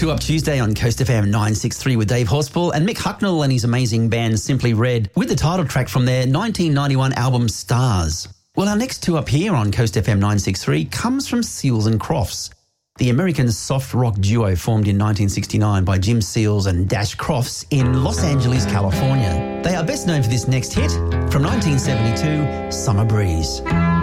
2 Up Tuesday on Coast FM 963 with Dave Horspool and Mick Hucknall and his amazing band Simply Red with the title track from their 1991 album Stars. Well, our next 2 Up here on Coast FM 963 comes from Seals and Crofts, the American soft rock duo formed in 1969 by Jim Seals and Dash Crofts in Los Angeles, California. They are best known for this next hit from 1972, Summer Breeze.